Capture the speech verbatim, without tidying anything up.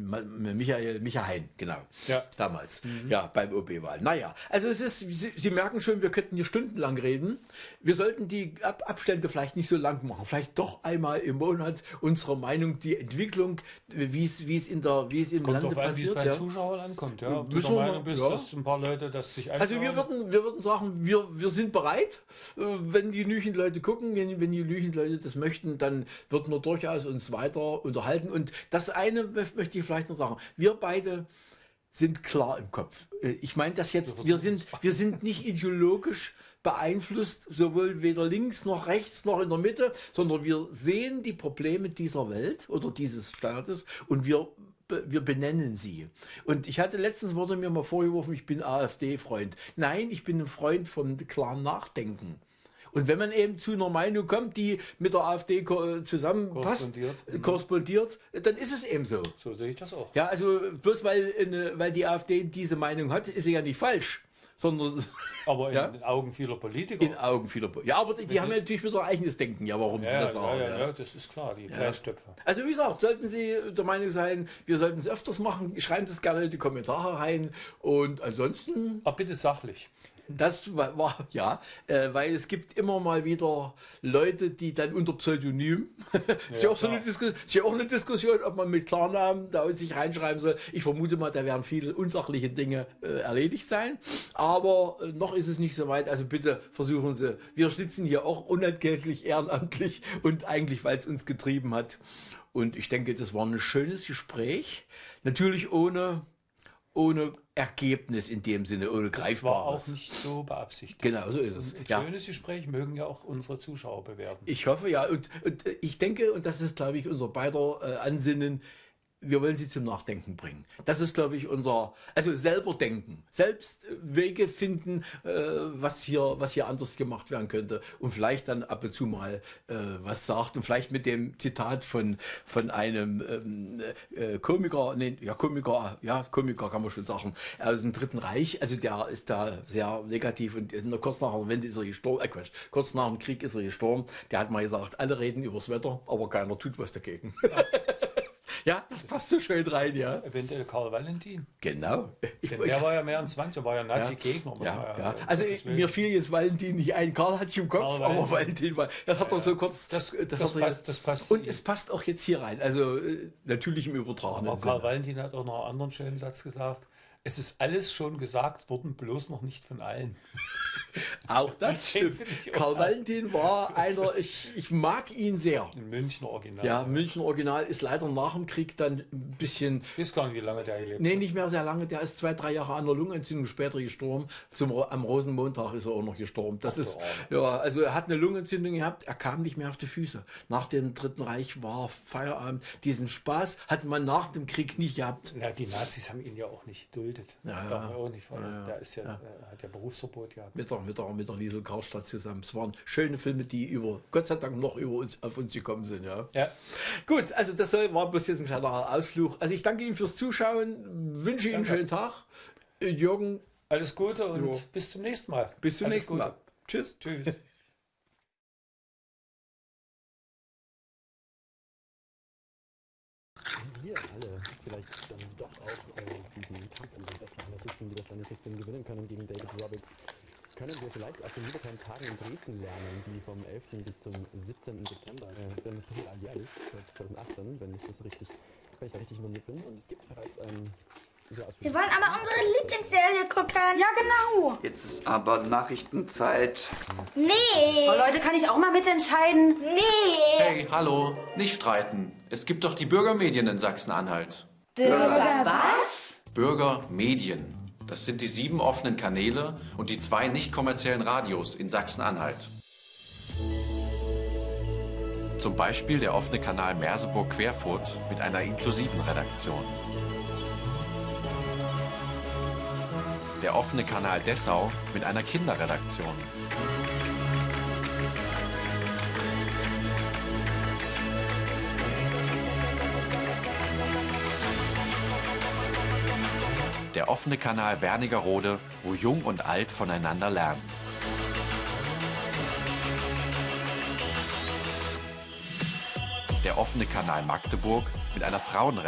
Michael, Michael Hein, genau, ja. damals, mhm. ja, beim O B-Wahl. Naja, also es ist, Sie, Sie merken schon, wir könnten hier stundenlang reden. Wir sollten die Ab Abstände vielleicht nicht so lang machen, vielleicht doch einmal im Monat unsere Meinung, die Entwicklung, wie es, wie es in der, wie es im kommt Lande an, passiert. Wie es bei ja. Zuschauern ankommt, ja. Ob du Müssen der wir Meinung mal- bist, ja. dass ein paar Leute das sich anschauen. Also wir würden, wir würden sagen, wir, wir sind bereit, äh, wenn genügend Leute gucken, wenn, wenn genügend Leute das möchten, dann würden wir durchaus uns weiter unterhalten. Und das eine möchte ich vielleicht noch sagen. Wir beide sind klar im Kopf. Äh, Ich meine das jetzt, wir sind, wir sind nicht ideologisch beeinflusst, sowohl weder links noch rechts noch in der Mitte, sondern wir sehen die Probleme dieser Welt oder dieses Staates und wir wir benennen sie. Und ich hatte letztens wurde mir mal vorgeworfen, ich bin AfD-Freund. Nein, ich bin ein Freund vom klaren Nachdenken. Und wenn man eben zu einer Meinung kommt, die mit der AfD ko- zusammenpasst, Korrespondiert. korrespondiert, dann ist es eben so. So sehe ich das auch. Ja, also bloß weil, eine, weil die AfD diese Meinung hat, ist sie ja nicht falsch. Sondern Aber in ja? den Augen vieler Politiker. in Augen vieler. Ja, aber die, die haben ja natürlich wieder eigenes Denken, ja, warum sie ja, das ja, sagen. ja, ja. ja, das ist klar, die Fleischtöpfe. Also wie gesagt, sollten Sie der Meinung sein, wir sollten es öfters machen, schreiben Sie es gerne in die Kommentare rein. Und ansonsten, Aber bitte sachlich. das war, war ja, äh, weil es gibt immer mal wieder Leute, die dann unter Pseudonym, ist, ja auch so eine Diskus- ist ja auch eine Diskussion, ob man mit Klarnamen da sich reinschreiben soll. Ich vermute mal, da werden viele unsachliche Dinge äh, erledigt sein. Aber äh, noch ist es nicht so weit. Also bitte versuchen Sie. Wir sitzen hier auch unentgeltlich, ehrenamtlich und eigentlich, weil es uns getrieben hat. Und ich denke, das war ein schönes Gespräch. Natürlich ohne, ohne Ergebnis in dem Sinne, ohne Das war Greifbares. auch nicht so beabsichtigt. Genau, so ist es. Ein Ja. schönes Gespräch mögen ja auch unsere Zuschauer bewerten. Ich hoffe ja. Und, und äh, ich denke, und das ist, glaube ich, unser beider äh, Ansinnen, wir wollen sie zum Nachdenken bringen. Das ist, glaube ich, unser, also selber denken, selbst äh, Wege finden, äh, was hier, was hier anders gemacht werden könnte und vielleicht dann ab und zu mal äh, was sagt und vielleicht mit dem Zitat von, von einem ähm, äh, Komiker, nee, ja, Komiker, ja, Komiker kann man schon sagen, aus dem Dritten Reich, also der ist da sehr negativ und in der, kurz nach der Wende ist er gestorben, äh Quatsch, kurz nach dem Krieg ist er gestorben, der hat mal gesagt, alle reden übers Wetter, aber keiner tut was dagegen. Ja, das passt so schön rein, ja. Eventuell Karl Valentin. Genau. Ich, Denn der war ja mehr ein Zwangs, der war ja Nazi-Gegner. muss ja, man ja. um Also Gottes ich, Willen. mir fiel jetzt Valentin nicht ein. Karl hatte ich im Kopf, Karl aber Valentin. Valentin war. Das hat er so kurz. Das- das hat er- passt- das passt. Und es passt auch jetzt hier rein. Also äh, natürlich im übertragenen Aber Karl Sinne. Valentin hat auch noch einen anderen schönen Satz gesagt. Es ist alles schon gesagt worden, bloß noch nicht von allen. Auch das Das stimmt. finde ich auch. Karl Valentin war einer, ich, ich mag ihn sehr. Ein Münchner Original. Ja, München Original ist leider nach dem Krieg dann ein bisschen. Ich weiß gar nicht, wie lange der gelebt Nee, hat. nicht mehr sehr lange. Der ist zwei, drei Jahre an der Lungenentzündung später gestorben. Zum, Ro- am Rosenmontag ist er auch noch gestorben. Das Ach, ist, der ja, also er hat eine Lungenentzündung gehabt. Er kam nicht mehr auf die Füße. Nach dem Dritten Reich war Feierabend. Diesen Spaß hat man nach dem Krieg nicht gehabt. Na, die Nazis haben ihn ja auch nicht geduldet. Ja, das ja. darf man auch nicht vergessen. Ja, ja. Der ist ja, Ja. äh, hat ja Berufsverbot gehabt. Mit der, mit der, mit der Liesel Karstadt zusammen. Es waren schöne Filme, die über, Gott sei Dank noch über uns, auf uns gekommen sind. Ja. Ja. Gut, also das soll, war bloß jetzt ein kleiner Ausflug. Also ich danke Ihnen fürs Zuschauen, wünsche Ihnen einen Danke. schönen Tag. Äh, Jürgen, Alles Gute und Ja. bis zum nächsten Mal. bis zum Alles nächsten Gute. Mal. Tschüss. Tschüss. Wir alle vielleicht dann doch auch äh, diesen Kampf um den besten Analysten, die das Analysten gewinnen können gegen David Roberts, können wir vielleicht auf den Libertären Tagen in Dresden lernen, die vom elften bis zum siebzehnten September, äh, denn es passiert alljährlich, seit zweitausendachtzehn, wenn ich das richtig, wenn ich da richtig informiert bin. Und es gibt bereits ein sehr Wir ausführliches... wollen aber unsere Lieblingsserie gucken. Ja, genau. Jetzt ist aber Nachrichtenzeit. Nee. Oh Leute, kann ich auch mal mitentscheiden? Nee. Hey, hallo, nicht streiten. Es gibt doch die Bürgermedien in Sachsen-Anhalt. Bürger was? Bürgermedien. Das sind die sieben offenen Kanäle und die zwei nicht kommerziellen Radios in Sachsen-Anhalt. Zum Beispiel der offene Kanal Merseburg-Querfurt mit einer inklusiven Redaktion. Der offene Kanal Dessau mit einer Kinderredaktion. Der offene Kanal Wernigerode, wo Jung und Alt voneinander lernen. Der offene Kanal Magdeburg mit einer Frauenredaktion.